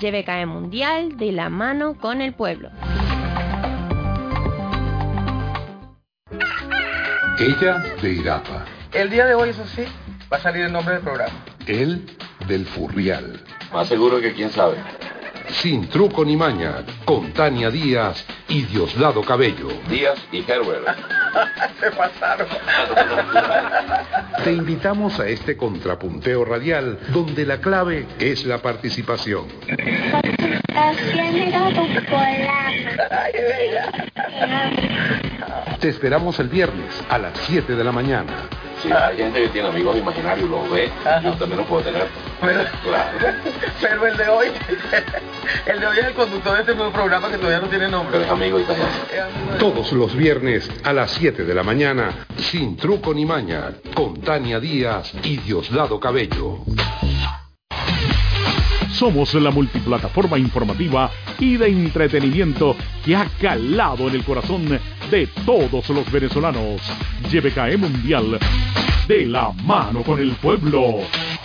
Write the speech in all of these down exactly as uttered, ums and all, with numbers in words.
Y B K E Mundial de la mano con el pueblo. Ella de Irapa. El día de hoy, eso sí, va a salir el nombre del programa. Él del Furrial. Más seguro que quién sabe. Sin truco ni maña, con Tania Díaz y Diosdado Cabello. Díaz y Herbert. Se pasaron. Te invitamos a este contrapunteo radial donde la clave es la participación. Te esperamos el viernes a las siete de la mañana. Sí, hay gente que tiene amigos imaginarios, los ve, ajá. Yo también los puedo tener. Pero, claro. Pero el de hoy, el de hoy es el conductor de este nuevo programa que todavía no tiene nombre. Pero es amigo italiano. Todos los viernes a las siete de la mañana, Sin truco ni maña, con Tania Díaz y Diosdado Cabello. Somos la multiplataforma informativa y de entretenimiento que ha calado en el corazón de todos los venezolanos. Y B K E Mundial, de la mano con el pueblo.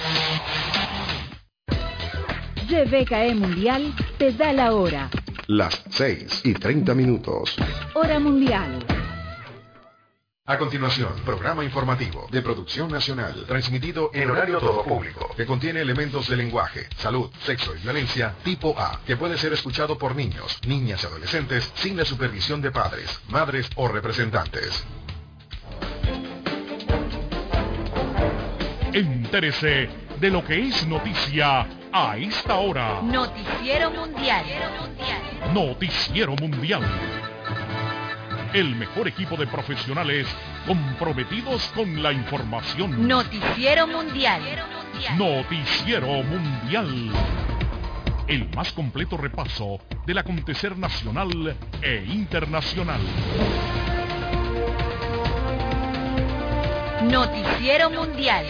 Y B K E Mundial te da la hora. Las seis y treinta minutos. Hora mundial. A continuación, programa informativo de producción nacional, transmitido en horario todo público, que contiene elementos de lenguaje, salud, sexo y violencia tipo A, que puede ser escuchado por niños, niñas y adolescentes sin la supervisión de padres, madres o representantes. Entérese de lo que es noticia a esta hora. Noticiero Mundial. Noticiero Mundial. El mejor equipo de profesionales comprometidos con la información. Noticiero Mundial. Noticiero Mundial. El más completo repaso del acontecer nacional e internacional. Noticiero Mundial.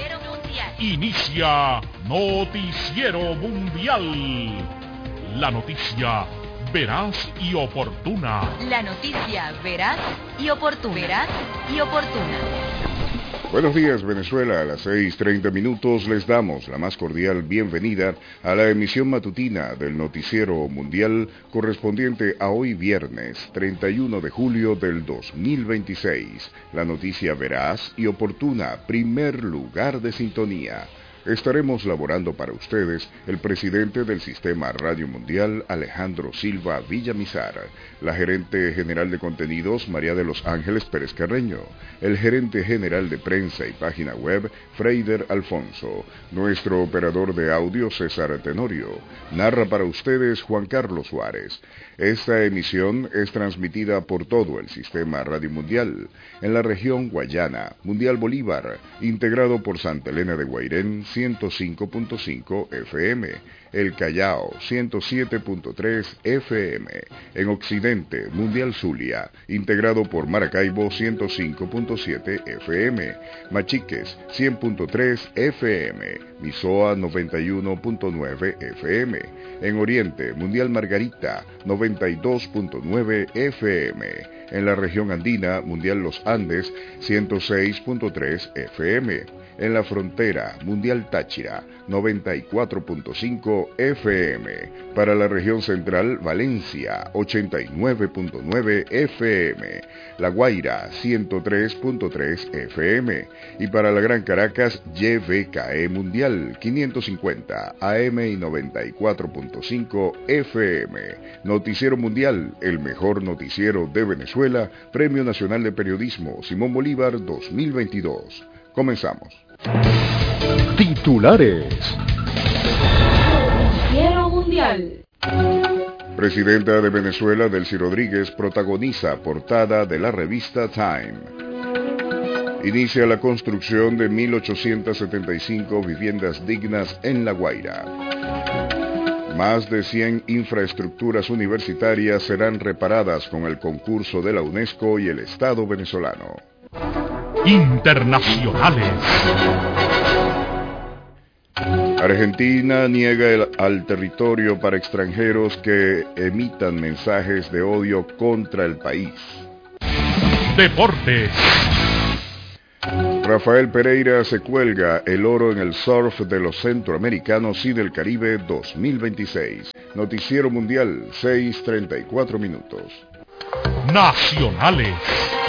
Inicia Noticiero Mundial. La noticia veraz y oportuna. La noticia veraz y oportuna. Veraz y oportuna. Buenos días, Venezuela. A las seis treinta minutos les damos la más cordial bienvenida a la emisión matutina del Noticiero Mundial correspondiente a hoy viernes treinta y uno de julio del dos mil veintiséis. La noticia veraz y oportuna, primer lugar de sintonía. Estaremos laborando para ustedes el presidente del Sistema Radio Mundial, Alejandro Silva Villamizar, la gerente general de contenidos, María de los Ángeles Pérez Carreño, el gerente general de prensa y página web, Freider Alfonso, nuestro operador de audio, César Tenorio. Narra para ustedes Juan Carlos Suárez. Esta emisión es transmitida por todo el Sistema Radio Mundial, en la región Guayana, Mundial Bolívar, integrado por Santa Elena de Guairén, ciento cinco punto cinco F M, El Callao, ciento siete punto tres F M, en Occidente, Mundial Zulia, integrado por Maracaibo, ciento cinco punto siete F M, Machiques, cien punto tres F M, Misoa, noventa y uno punto nueve F M, en Oriente, Mundial Margarita, noventa y dos punto nueve F M, en la región andina, Mundial Los Andes, ciento seis punto tres F M, en la frontera, Mundial Táchira, noventa y cuatro punto cinco F M, para la región central, Valencia, ochenta y nueve punto nueve F M, La Guaira, ciento tres punto tres F M, y para la Gran Caracas, Y B K E Mundial, quinientos cincuenta A M y noventa y cuatro punto cinco F M. Noticiero Mundial, el mejor noticiero de Venezuela, Premio Nacional de Periodismo Simón Bolívar dos mil veintidós. Comenzamos. Titulares. Noticiero Mundial. Presidenta de Venezuela, Delcy Rodríguez, protagoniza portada de la revista Time. Inicia la construcción de mil ochocientas setenta y cinco viviendas dignas en La Guaira. Más de cien infraestructuras universitarias serán reparadas con el concurso de la UNESCO y el Estado venezolano. Internacionales. Argentina niega el, al territorio para extranjeros que emitan mensajes de odio contra el país. Deportes. Rafael Pereira se cuelga el oro en el surf de los centroamericanos y del Caribe dos mil veintiséis. Noticiero Mundial, seis treinta y cuatro minutos. Nacionales.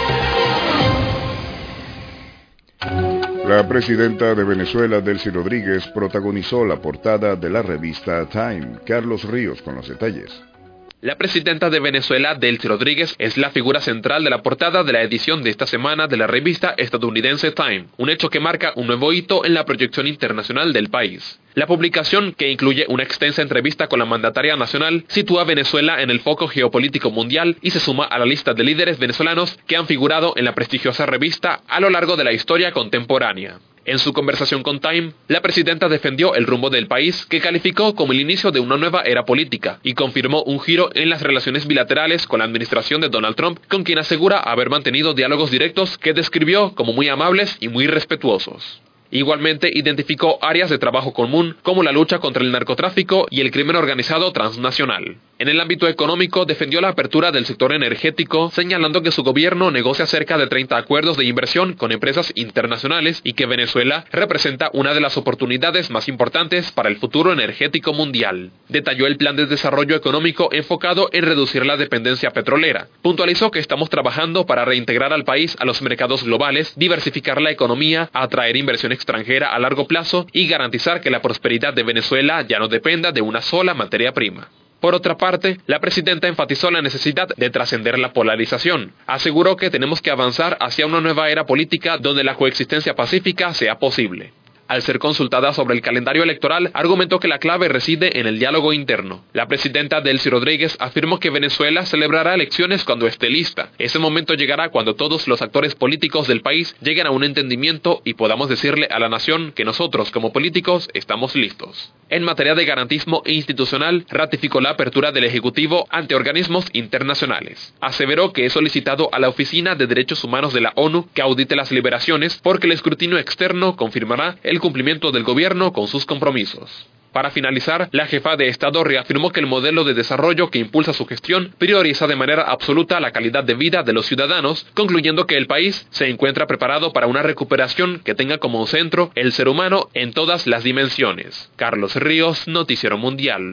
La presidenta de Venezuela, Delcy Rodríguez, protagonizó la portada de la revista Time. Carlos Ríos con los detalles. La presidenta de Venezuela, Delcy Rodríguez, es la figura central de la portada de la edición de esta semana de la revista estadounidense Time, un hecho que marca un nuevo hito en la proyección internacional del país. La publicación, que incluye una extensa entrevista con la mandataria nacional, sitúa a Venezuela en el foco geopolítico mundial y se suma a la lista de líderes venezolanos que han figurado en la prestigiosa revista a lo largo de la historia contemporánea. En su conversación con Time, la presidenta defendió el rumbo del país, que calificó como el inicio de una nueva era política, y confirmó un giro en las relaciones bilaterales con la administración de Donald Trump, con quien asegura haber mantenido diálogos directos que describió como muy amables y muy respetuosos. Igualmente identificó áreas de trabajo común como la lucha contra el narcotráfico y el crimen organizado transnacional. En el ámbito económico defendió la apertura del sector energético, señalando que su gobierno negocia cerca de treinta acuerdos de inversión con empresas internacionales y que Venezuela representa una de las oportunidades más importantes para el futuro energético mundial. Detalló el plan de desarrollo económico enfocado en reducir la dependencia petrolera. Puntualizó que estamos trabajando para reintegrar al país a los mercados globales, diversificar la economía, atraer inversión extranjera a largo plazo y garantizar que la prosperidad de Venezuela ya no dependa de una sola materia prima. Por otra parte, la presidenta enfatizó la necesidad de trascender la polarización. Aseguró que tenemos que avanzar hacia una nueva era política donde la coexistencia pacífica sea posible. Al ser consultada sobre el calendario electoral, argumentó que la clave reside en el diálogo interno. La presidenta Delcy Rodríguez afirmó que Venezuela celebrará elecciones cuando esté lista. Ese momento llegará cuando todos los actores políticos del país lleguen a un entendimiento y podamos decirle a la nación que nosotros, como políticos, estamos listos. En materia de garantismo institucional, ratificó la apertura del Ejecutivo ante organismos internacionales. Aseveró que es solicitado a la Oficina de Derechos Humanos de la ONU que audite las liberaciones porque el escrutinio externo confirmará el cumplimiento del gobierno con sus compromisos. Para finalizar, la jefa de Estado reafirmó que el modelo de desarrollo que impulsa su gestión prioriza de manera absoluta la calidad de vida de los ciudadanos, concluyendo que el país se encuentra preparado para una recuperación que tenga como centro el ser humano en todas las dimensiones. Carlos Ríos, Noticiero Mundial.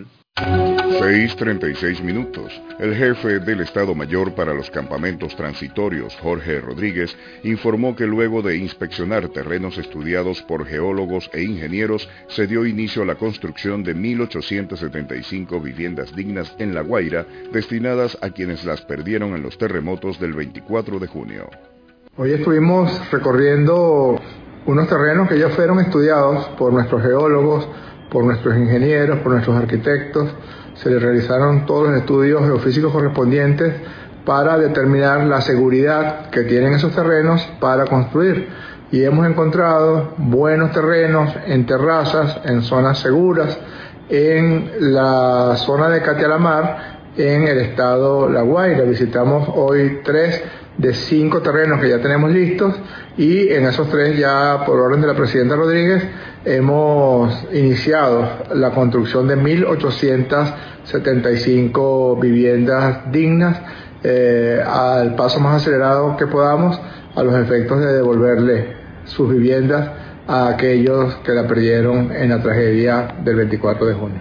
seis treinta y seis minutos. El jefe del Estado Mayor para los Campamentos Transitorios, Jorge Rodríguez, informó que luego de inspeccionar terrenos estudiados por geólogos e ingenieros, se dio inicio a la construcción de mil ochocientas setenta y cinco viviendas dignas en La Guaira, destinadas a quienes las perdieron en los terremotos del veinticuatro de junio. Hoy estuvimos recorriendo unos terrenos que ya fueron estudiados por nuestros geólogos, por nuestros ingenieros, por nuestros arquitectos. Se les realizaron todos los estudios geofísicos correspondientes para determinar la seguridad que tienen esos terrenos para construir. Y hemos encontrado buenos terrenos en terrazas, en zonas seguras, en la zona de Catialamar, en el estado La Guaira. Visitamos hoy tres de cinco terrenos que ya tenemos listos y en esos tres ya por orden de la presidenta Rodríguez hemos iniciado la construcción de mil ochocientas setenta y cinco viviendas dignas eh, al paso más acelerado que podamos a los efectos de devolverle sus viviendas a aquellos que la perdieron en la tragedia del veinticuatro de junio.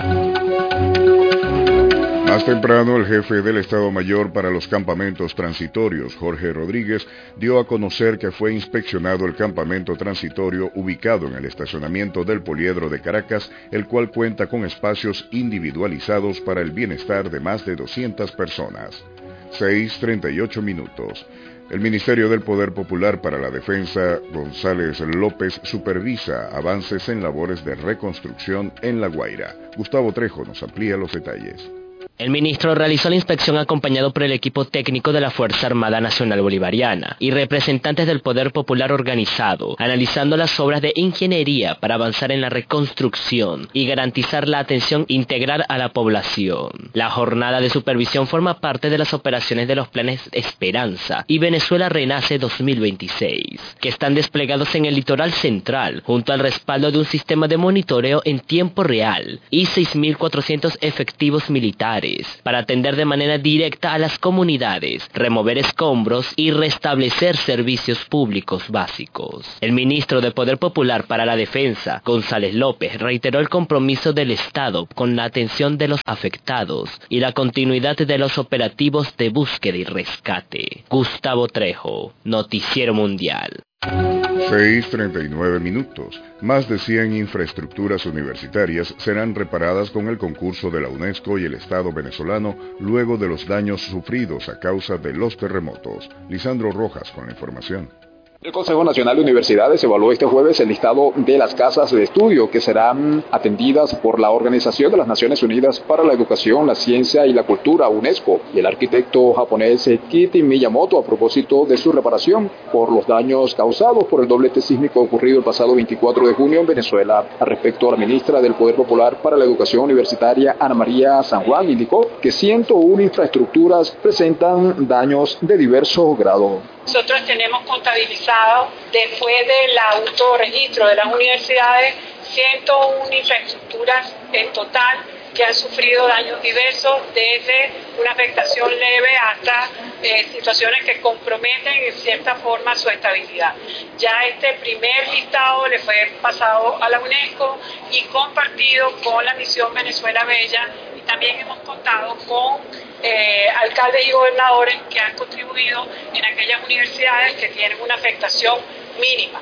Más temprano, el jefe del Estado Mayor para los Campamentos Transitorios, Jorge Rodríguez, dio a conocer que fue inspeccionado el campamento transitorio ubicado en el estacionamiento del Poliedro de Caracas, el cual cuenta con espacios individualizados para el bienestar de más de doscientas personas. seis treinta y ocho minutos. El Ministerio del Poder Popular para la Defensa, González López, supervisa avances en labores de reconstrucción en La Guaira. Gustavo Trejo nos amplía los detalles. El ministro realizó la inspección acompañado por el equipo técnico de la Fuerza Armada Nacional Bolivariana y representantes del Poder Popular organizado, analizando las obras de ingeniería para avanzar en la reconstrucción y garantizar la atención integral a la población. La jornada de supervisión forma parte de las operaciones de los planes Esperanza y Venezuela Renace dos mil veintiséis, que están desplegados en el litoral central, junto al respaldo de un sistema de monitoreo en tiempo real y seis mil cuatrocientos efectivos militares. hogares para atender de manera directa a las comunidades, remover escombros y restablecer servicios públicos básicos. El ministro de Poder Popular para la Defensa, González López, reiteró el compromiso del Estado con la atención de los afectados y la continuidad de los operativos de búsqueda y rescate. Gustavo Trejo, Noticiero Mundial. seis treinta y nueve minutos. Más de cien infraestructuras universitarias serán reparadas con el concurso de la UNESCO y el Estado venezolano luego de los daños sufridos a causa de los terremotos. Lisandro Rojas con la información. El Consejo Nacional de Universidades evaluó este jueves el listado de las casas de estudio que serán atendidas por la Organización de las Naciones Unidas para la Educación, la Ciencia y la Cultura, UNESCO, y el arquitecto japonés Kiichi Miyamoto a propósito de su reparación por los daños causados por el doblete sísmico ocurrido el pasado veinticuatro de junio en Venezuela. Al respecto, la ministra del Poder Popular para la Educación Universitaria, Ana María San Juan, indicó que ciento uno infraestructuras presentan daños de diversos grados. Nosotros tenemos contabilizado, después del autorregistro de las universidades, ciento uno infraestructuras en total que han sufrido daños diversos, desde una afectación leve hasta eh, situaciones que comprometen en cierta forma su estabilidad. Ya este primer listado le fue pasado a la UNESCO y compartido con la misión Venezuela Bella, y también hemos contado con eh, alcaldes y gobernadores que han contribuido en aquellas universidades que tienen una afectación mínima.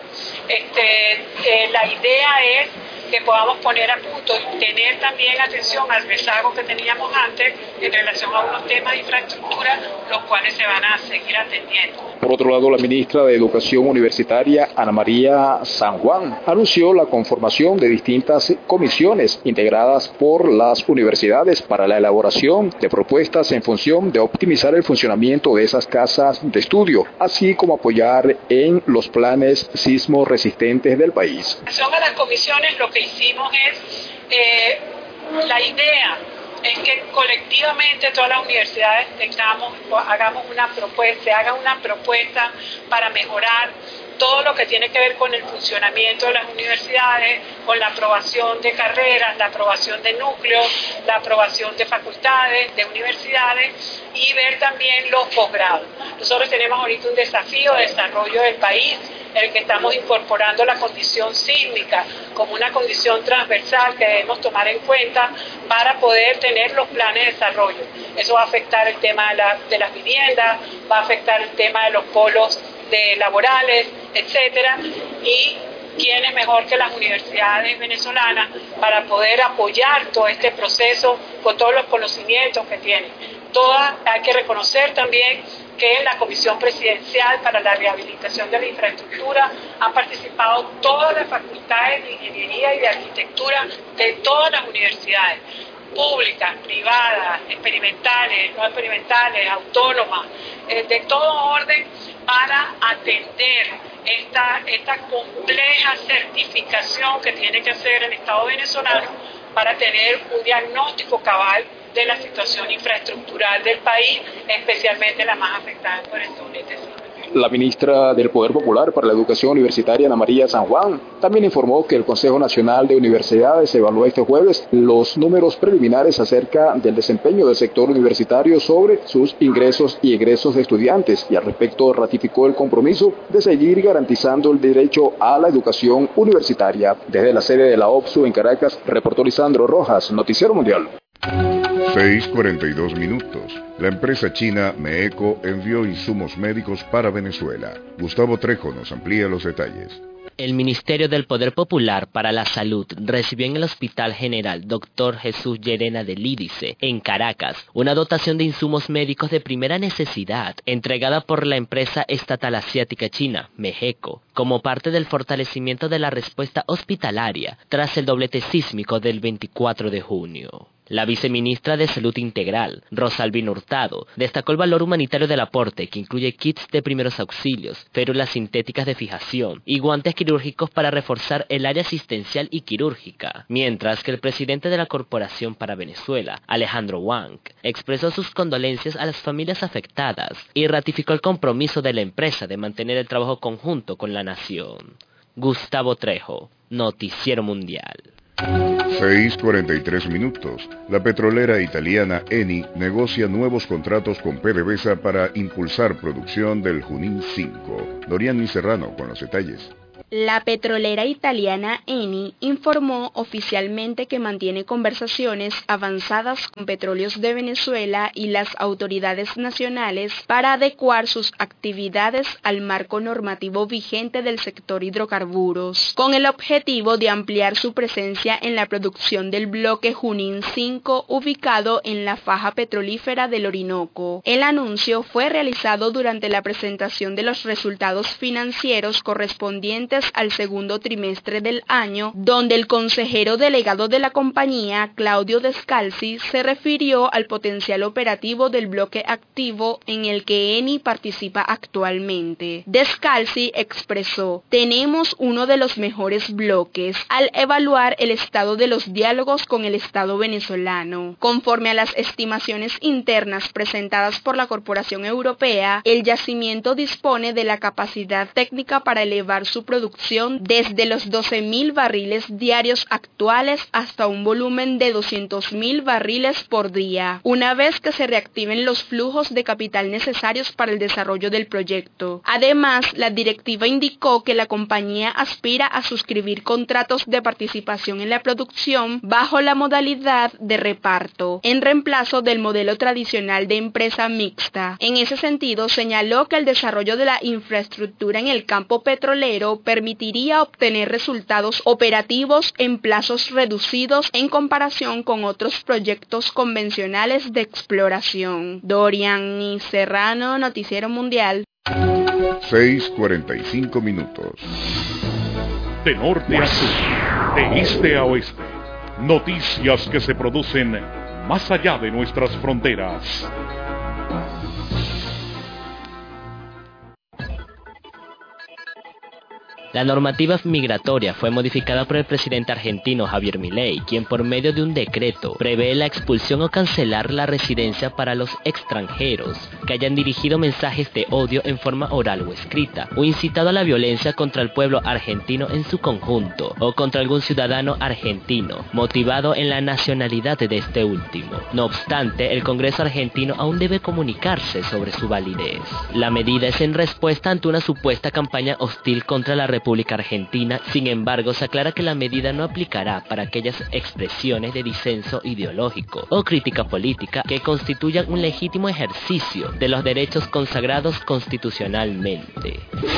Este, eh, la idea es que podamos poner a punto y tener también atención al rezago que teníamos antes en relación a unos temas de infraestructura, los cuales se van a seguir atendiendo. Por otro lado, la ministra de Educación Universitaria, Ana María San Juan, anunció la conformación de distintas comisiones integradas por las universidades para la elaboración de propuestas en función de optimizar el funcionamiento de esas casas de estudio, así como apoyar en los planes sismo resistentes del país. En relación a las comisiones, lo que hicimos es, eh, la idea es que colectivamente todas las universidades tengamos, hagamos una propuesta, se haga una propuesta para mejorar todo lo que tiene que ver con el funcionamiento de las universidades, con la aprobación de carreras, la aprobación de núcleos, la aprobación de facultades, de universidades, y ver también los posgrados. Nosotros tenemos ahorita un desafío de desarrollo del país, en el que estamos incorporando la condición sísmica como una condición transversal que debemos tomar en cuenta para poder tener los planes de desarrollo. Eso va a afectar el tema de, la, de las viviendas, va a afectar el tema de los polos de laborales, etcétera, y quién es mejor que las universidades venezolanas para poder apoyar todo este proceso con todos los conocimientos que tienen. Todas, hay que reconocer también que en la Comisión Presidencial para la Rehabilitación de la Infraestructura han participado todas las facultades de Ingeniería y de Arquitectura de todas las universidades, públicas, privadas, experimentales, no experimentales, autónomas, eh, de todo orden, para atender esta, esta compleja certificación que tiene que hacer el Estado venezolano para tener un diagnóstico cabal de la situación infraestructural del país, especialmente la más afectada por el doblete sísmico. La ministra del Poder Popular para la Educación Universitaria, Ana María San Juan, también informó que el Consejo Nacional de Universidades evaluó este jueves los números preliminares acerca del desempeño del sector universitario sobre sus ingresos y egresos de estudiantes, y al respecto ratificó el compromiso de seguir garantizando el derecho a la educación universitaria. Desde la sede de la OPSU en Caracas, reportó Lisandro Rojas, Noticiero Mundial. seis cuarenta y dos minutos. La empresa china Meeco envió insumos médicos para Venezuela. Gustavo Trejo nos amplía los detalles. El Ministerio del Poder Popular para la Salud recibió en el Hospital General doctor Jesús Llerena de Lídice, en Caracas, una dotación de insumos médicos de primera necesidad, entregada por la empresa estatal asiática china, Meeco, como parte del fortalecimiento de la respuesta hospitalaria tras el doblete sísmico del veinticuatro de junio. La viceministra de Salud Integral, Rosalvin Hurtado, destacó el valor humanitario del aporte, que incluye kits de primeros auxilios, férulas sintéticas de fijación y guantes quirúrgicos para reforzar el área asistencial y quirúrgica, mientras que el presidente de la Corporación para Venezuela, Alejandro Wang, expresó sus condolencias a las familias afectadas y ratificó el compromiso de la empresa de mantener el trabajo conjunto con la nación. Gustavo Trejo, Noticiero Mundial. seis cuarenta y tres minutos. La petrolera italiana Eni negocia nuevos contratos con PDVSA para impulsar producción del Junín cinco. Doriani Serrano con los detalles. La petrolera italiana Eni informó oficialmente que mantiene conversaciones avanzadas con Petróleos de Venezuela y las autoridades nacionales para adecuar sus actividades al marco normativo vigente del sector hidrocarburos, con el objetivo de ampliar su presencia en la producción del bloque Junín cinco ubicado en la faja petrolífera del Orinoco. El anuncio fue realizado durante la presentación de los resultados financieros correspondientes al segundo trimestre del año, donde el consejero delegado de la compañía, Claudio Descalzi, se refirió al potencial operativo del bloque activo en el que Eni participa actualmente. Descalzi expresó: "Tenemos uno de los mejores bloques al evaluar el estado de los diálogos con el Estado venezolano. Conforme a las estimaciones internas presentadas por la Corporación Europea, el yacimiento dispone de la capacidad técnica para elevar su producción desde los doce mil barriles diarios actuales hasta un volumen de doscientos mil barriles por día, una vez que se reactiven los flujos de capital necesarios para el desarrollo del proyecto". Además, la directiva indicó que la compañía aspira a suscribir contratos de participación en la producción bajo la modalidad de reparto, en reemplazo del modelo tradicional de empresa mixta. En ese sentido, señaló que el desarrollo de la infraestructura en el campo petrolero permitiría obtener resultados operativos en plazos reducidos en comparación con otros proyectos convencionales de exploración. Doriani Serrano, Noticiero Mundial. seis cuarenta y cinco minutos. De norte a sur, de este a oeste, noticias que se producen más allá de nuestras fronteras. La normativa migratoria fue modificada por el presidente argentino Javier Milei, quien por medio de un decreto prevé la expulsión o cancelar la residencia para los extranjeros que hayan dirigido mensajes de odio en forma oral o escrita, o incitado a la violencia contra el pueblo argentino en su conjunto, o contra algún ciudadano argentino, motivado en la nacionalidad de este último. No obstante, el Congreso argentino aún debe comunicarse sobre su validez. La medida es en respuesta ante una supuesta campaña hostil contra la República República Argentina. Sin embargo, se aclara que la medida no aplicará para aquellas expresiones de disenso ideológico o crítica política que constituyan un legítimo ejercicio de los derechos consagrados constitucionalmente.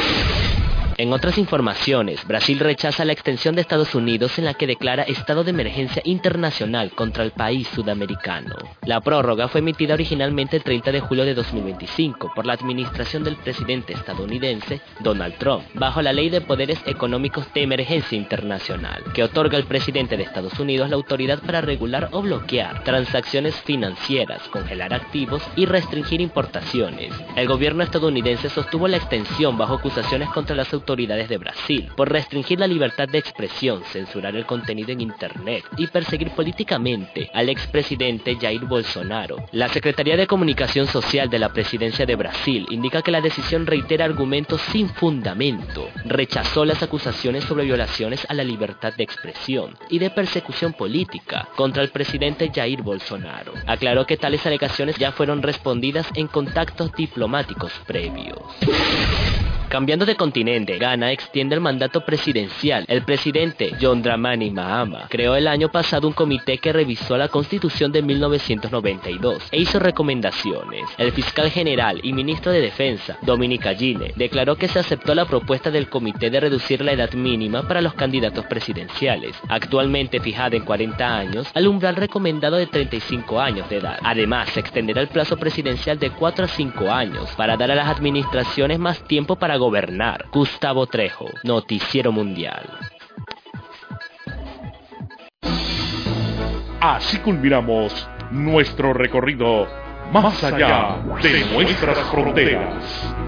En otras informaciones, Brasil rechaza la extensión de Estados Unidos en la que declara estado de emergencia internacional contra el país sudamericano. La prórroga fue emitida originalmente el treinta de julio de dos mil veinticinco por la administración del presidente estadounidense Donald Trump, bajo la Ley de Poderes Económicos de Emergencia Internacional, que otorga al presidente de Estados Unidos la autoridad para regular o bloquear transacciones financieras, congelar activos y restringir importaciones. El gobierno estadounidense sostuvo la extensión bajo acusaciones contra las autoridades autoridades de Brasil por restringir la libertad de expresión, censurar el contenido en internet y perseguir políticamente al expresidente Jair Bolsonaro. La Secretaría de Comunicación Social de la Presidencia de Brasil indica que la decisión reitera argumentos sin fundamento. Rechazó las acusaciones sobre violaciones a la libertad de expresión y de persecución política contra el presidente Jair Bolsonaro. Aclaró que tales alegaciones ya fueron respondidas en contactos diplomáticos previos. Cambiando de continente, Ghana extiende el mandato presidencial. El presidente John Dramani Mahama creó el año pasado un comité que revisó la Constitución de mil novecientos noventa y dos e hizo recomendaciones. El fiscal general y ministro de Defensa, Dominic Ayine, declaró que se aceptó la propuesta del comité de reducir la edad mínima para los candidatos presidenciales, actualmente fijada en cuarenta años, al umbral recomendado de treinta y cinco años de edad. Además, se extenderá el plazo presidencial de cuatro a cinco años para dar a las administraciones más tiempo para gobernar. Gustavo Trejo, Noticiero Mundial. Así culminamos nuestro recorrido más allá de nuestras fronteras.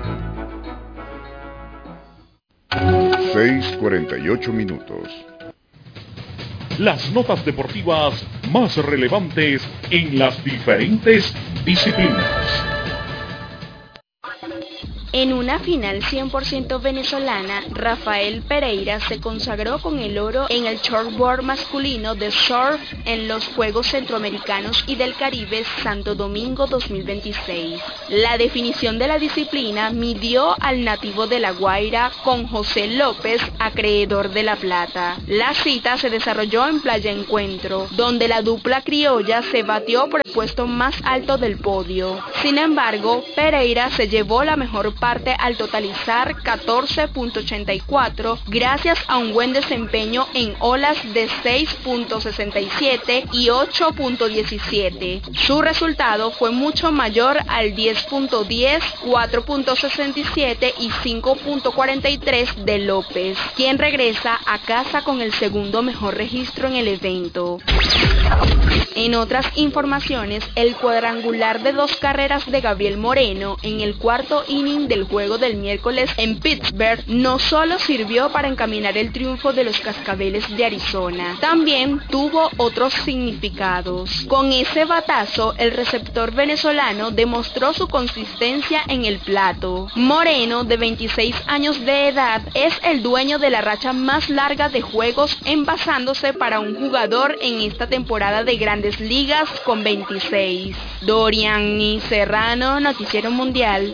seis cuarenta y ocho minutos. Las notas deportivas más relevantes en las diferentes disciplinas. En una final cien por ciento venezolana, Rafael Pereira se consagró con el oro en el shortboard masculino de surf en los Juegos Centroamericanos y del Caribe Santo Domingo dos mil veintiséis. La definición de la disciplina midió al nativo de La Guaira con José López, acreedor de la plata. La cita se desarrolló en Playa Encuentro, donde la dupla criolla se batió por el puesto más alto del podio. Sin embargo, Pereira se llevó la mejor parte al totalizar catorce punto ochenta y cuatro gracias a un buen desempeño en olas de seis punto sesenta y siete y ocho punto diecisiete. Su resultado fue mucho mayor al diez punto diez, cuatro punto sesenta y siete y cinco punto cuarenta y tres de López, quien regresa a casa con el segundo mejor registro en el evento. En otras informaciones, el cuadrangular de dos carreras de Gabriel Moreno en el cuarto inning del juego del miércoles en Pittsburgh no solo sirvió para encaminar el triunfo de los Cascabeles de Arizona, también tuvo otros significados. Con ese batazo, el receptor venezolano demostró su consistencia en el plato. Moreno, de veintiséis años de edad, es el dueño de la racha más larga de juegos envasándose para un jugador en esta temporada de Grandes Ligas con veintiséis. Doriani Serrano, Noticiero Mundial.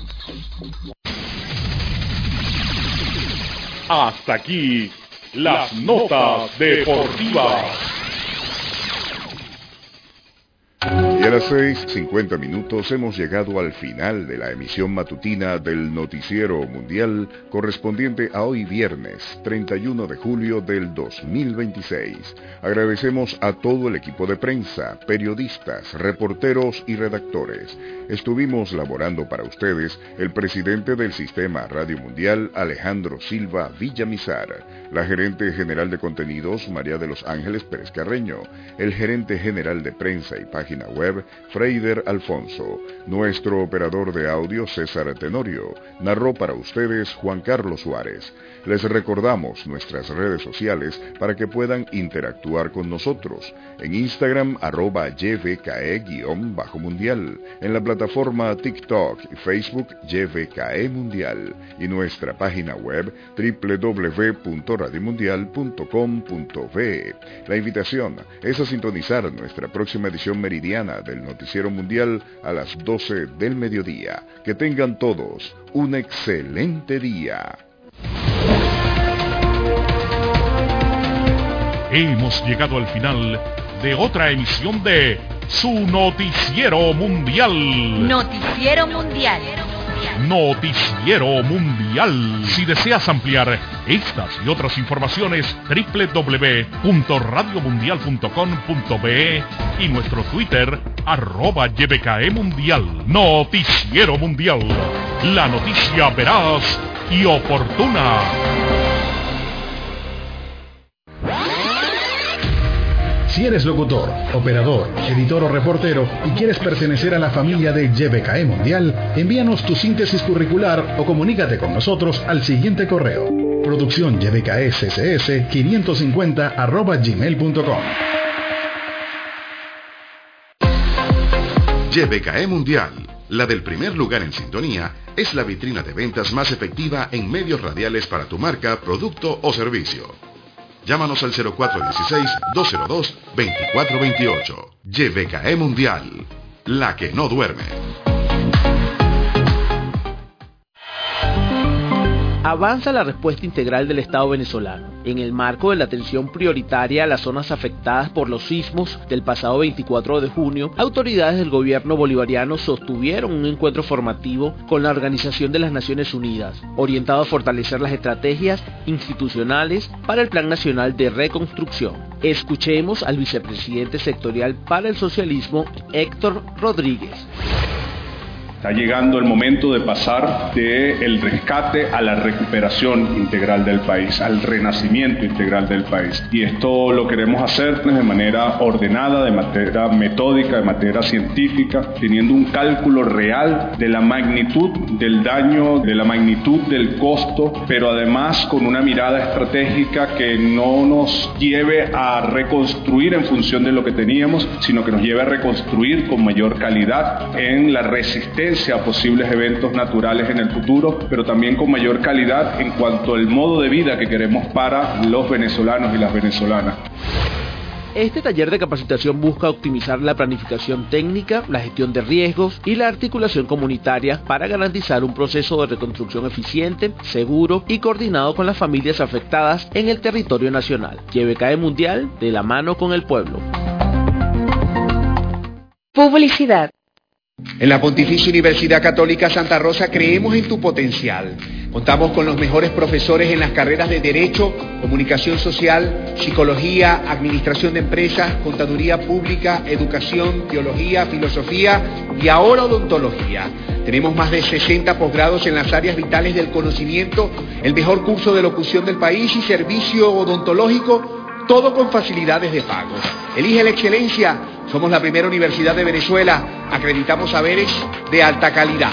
Hasta aquí las notas deportivas. Y a las seis cincuenta minutos hemos llegado al final de la emisión matutina del Noticiero Mundial correspondiente a hoy viernes treinta y uno de julio del dos mil veintiséis. Agradecemos a todo el equipo de prensa, periodistas, reporteros y redactores. Estuvimos laborando para ustedes el presidente del Sistema Radio Mundial, Alejandro Silva Villamizar, la gerente general de contenidos, María de los Ángeles Pérez Carreño, el gerente general de prensa y página web, Freider Alfonso, nuestro operador de audio, César Tenorio, narró para ustedes Juan Carlos Suárez. Les recordamos nuestras redes sociales para que puedan interactuar con nosotros. En Instagram, arroba Y V K E-Mundial, en la plataforma TikTok y Facebook Y V K E Mundial, y nuestra página web doble u doble u doble u punto radio mundial punto com punto be. La invitación es a sintonizar nuestra próxima edición meridiana del Noticiero Mundial a las doce del mediodía. Que tengan todos un excelente día. Hemos llegado al final de otra emisión de su Noticiero Mundial. Noticiero Mundial. Noticiero Mundial. Si deseas ampliar estas y otras informaciones, doble u doble u doble u punto radio mundial punto com punto be y nuestro Twitter, arroba Y V K E Mundial. Noticiero Mundial. La noticia veraz y oportuna. Si eres locutor, operador, editor o reportero y quieres pertenecer a la familia de Y V K E Mundial, envíanos tu síntesis curricular o comunícate con nosotros al siguiente correo: producción Y V K E C C S quinientos cincuenta arroba gmail punto com. Y V K E Mundial, la del primer lugar en sintonía, es la vitrina de ventas más efectiva en medios radiales para tu marca, producto o servicio. Llámanos al cero cuatro uno seis, dos cero dos, dos cuatro dos ocho. Y V K E Mundial, la que no duerme. Avanza la respuesta integral del Estado venezolano, en el marco de la atención prioritaria a las zonas afectadas por los sismos del pasado veinticuatro de junio. Autoridades del gobierno bolivariano sostuvieron un encuentro formativo con la Organización de las Naciones Unidas, orientado a fortalecer las estrategias institucionales para el Plan Nacional de Reconstrucción. Escuchemos al vicepresidente sectorial para el socialismo, Héctor Rodríguez. Está llegando el momento de pasar del rescate a la recuperación integral del país, al renacimiento integral del país. Y esto lo queremos hacer de manera ordenada, de manera metódica, de manera científica, teniendo un cálculo real de la magnitud del daño, de la magnitud del costo, pero además con una mirada estratégica que no nos lleve a reconstruir en función de lo que teníamos, sino que nos lleve a reconstruir con mayor calidad en la resistencia resistencia a posibles eventos naturales en el futuro, pero también con mayor calidad en cuanto al modo de vida que queremos para los venezolanos y las venezolanas. Este taller de capacitación busca optimizar la planificación técnica, la gestión de riesgos y la articulación comunitaria para garantizar un proceso de reconstrucción eficiente, seguro y coordinado con las familias afectadas en el territorio nacional. J B K E Mundial, de la mano con el pueblo. Publicidad. En la Pontificia Universidad Católica Santa Rosa creemos en tu potencial. Contamos con los mejores profesores en las carreras de Derecho, Comunicación Social, Psicología, Administración de Empresas, Contaduría Pública, Educación, Teología, Filosofía y ahora Odontología. Tenemos más de sesenta posgrados en las áreas vitales del conocimiento, el mejor curso de locución del país y servicio odontológico, todo con facilidades de pago. Elige la excelencia. Somos la primera universidad de Venezuela. Acreditamos saberes de alta calidad.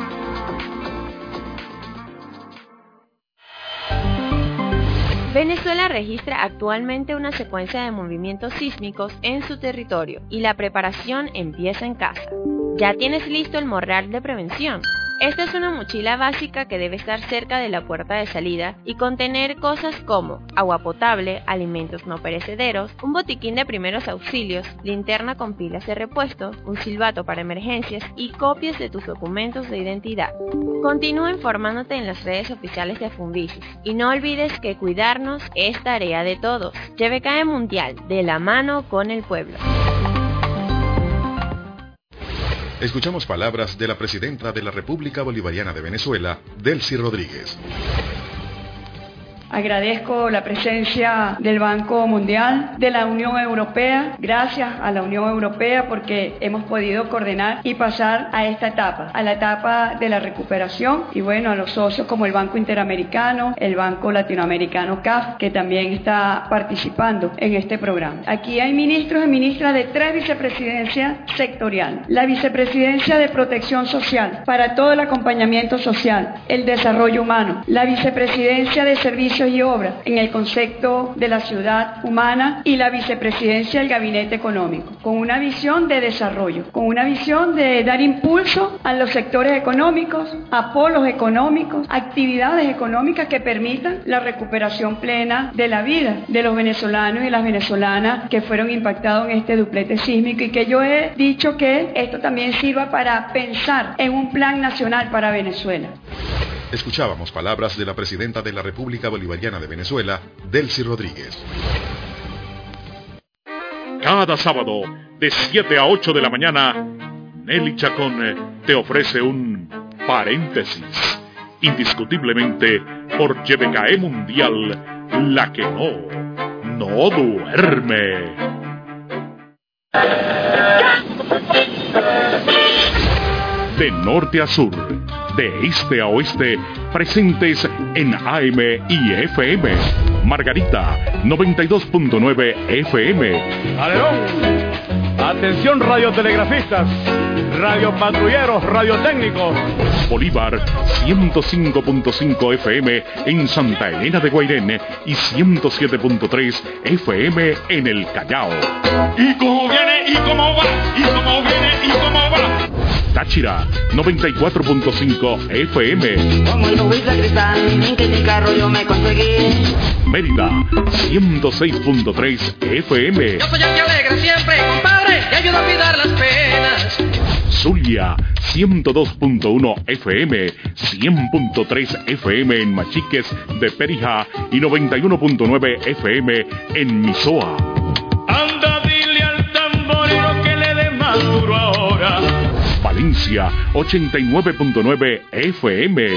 Venezuela registra actualmente una secuencia de movimientos sísmicos en su territorio y la preparación empieza en casa. ¿Ya tienes listo el morral de prevención? Esta es una mochila básica que debe estar cerca de la puerta de salida y contener cosas como agua potable, alimentos no perecederos, un botiquín de primeros auxilios, linterna con pilas de repuesto, un silbato para emergencias y copias de tus documentos de identidad. Continúa informándote en las redes oficiales de Funvisis y no olvides que cuidarnos es tarea de todos. J B K E Mundial, de la mano con el pueblo. Escuchamos palabras de la presidenta de la República Bolivariana de Venezuela, Delcy Rodríguez. Agradezco la presencia del Banco Mundial, de la Unión Europea, gracias a la Unión Europea porque hemos podido coordinar y pasar a esta etapa, a la etapa de la recuperación y bueno, a los socios como el Banco Interamericano, el Banco Latinoamericano C A F, que también está participando en este programa. Aquí hay ministros y ministras de tres vicepresidencias sectoriales, la vicepresidencia de Protección Social, para todo el acompañamiento social, el desarrollo humano, la vicepresidencia de Servicios y Obras en el concepto de la ciudad humana y la vicepresidencia del Gabinete Económico, con una visión de desarrollo, con una visión de dar impulso a los sectores económicos, a polos económicos, actividades económicas que permitan la recuperación plena de la vida de los venezolanos y las venezolanas que fueron impactados en este duplete sísmico y que yo he dicho que esto también sirva para pensar en un plan nacional para Venezuela. Escuchábamos palabras de la presidenta de la República Bolivariana de Venezuela, Delcy Rodríguez. Cada sábado, de siete a ocho de la mañana, Nelly Chacón te ofrece un paréntesis, indiscutiblemente por J B K E Mundial, la que no, no duerme. De norte a sur, de este a oeste, presentes en A M y F M. Margarita, noventa y dos punto nueve F M. ¡Alerón! Atención radiotelegrafistas, radiopatrulleros, radiotécnicos. Bolívar, ciento cinco punto cinco F M en Santa Elena de Guairén y ciento siete punto tres F M en el Callao. ¿Y cómo viene? ¿Y cómo va? ¿Y cómo viene? ¿Y cómo va? Táchira, noventa y cuatro punto cinco F M. Como el Luis Sacristán, que en el carro yo me conseguí. Mérida, ciento seis punto tres F M. Yo soy el que alegra siempre, compadre, y ayuda a olvidar las penas. Zulia, ciento dos punto uno F M, cien punto tres F M en Machiques de Perijá y noventa y uno punto nueve F M en Misoa. Anda, dile al tamborero que le dé más duro ahora. Valencia, ochenta y nueve punto nueve F M.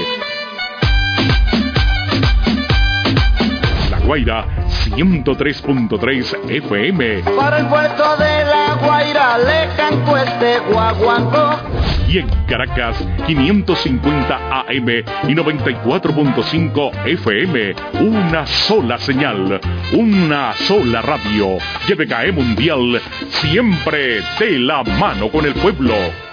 La Guaira, ciento tres punto tres F M. Para el puerto de La Guaira le canto este guaguancó. Y en Caracas, quinientos cincuenta A M y noventa y cuatro punto cinco F M. Una sola señal, una sola radio. J B K E Mundial, siempre de la mano con el pueblo.